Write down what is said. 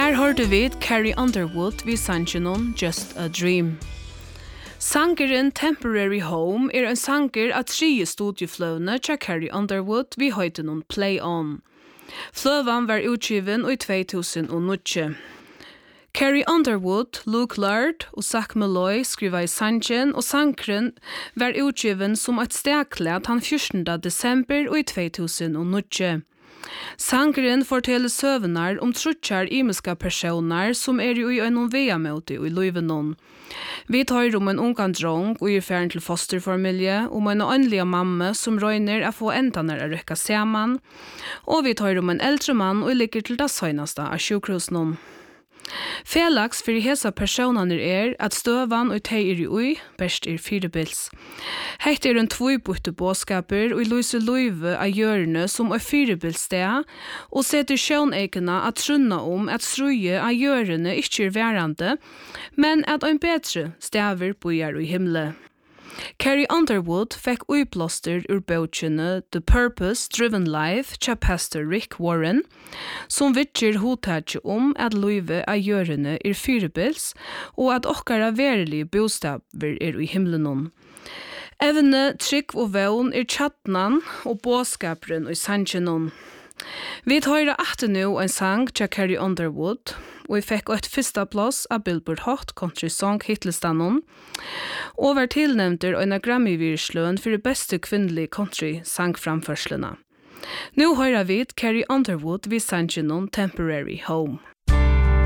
Her hørte vi Carrie Underwood vid sangen Just a Dream. Sangeren Temporary Home en sanger av 3 studiefløvene til Carrie Underwood vid høyden Play On. Fløven var utgiven i 2009. Carrie Underwood, Luke Lard og Zach Malloy skriva i sangen, og sangeren var utgiven som et steklet den 14. desember i 2009. Sangeren forteller søvnar om trutjar imiska personer som i en veamøte i Løyvenon. Vi tar om en ungan drong og færen til fosterfamilie, om en åndelige mamma som røyner å få entaner å rykke sammen, og vi tar om en eldre mann og ligger til det søgneste av sjukhusnon. Felags for hesa personer at støvan og teg ui, best firebils. Hekt en tvøybytte båskaper og lyser løyve av hjørne som firebilssted, og setter sjøneikene at trunna om at strøye av hjørne ikke værende, men at en bedre staver bojar i himmelen. Carrie Underwood fikk uiblåster ur bøtjene The Purpose Driven Life til pastor Rick Warren, som vittjer hotaget om at løyve av hjørne fyrebils, og at okkara verelige bostaver i himmelen. Evne, trygg og vevn tjattnan og båskaperen i sangenon. Vi tar at nå en sang til Carrie Underwood, og vi fikk et første plass av Billboard Hot Country Song hitlistanon, og var tilnevnt en Grammy-virsløn for det beste kvinnelige country sangframførslene. Nå hører vi Carrie Underwood vid sangenon Temporary Home.